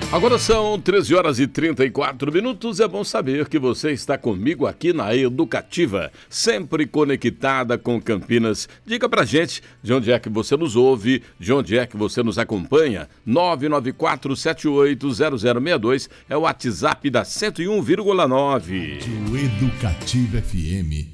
Agora são 13 horas e 34 minutos. É bom saber que você está comigo aqui na Educativa, sempre conectada com Campinas. Diga pra gente de onde é que você nos ouve, de onde é que você nos acompanha. 994780062 é o WhatsApp da 101,9. Educativa FM.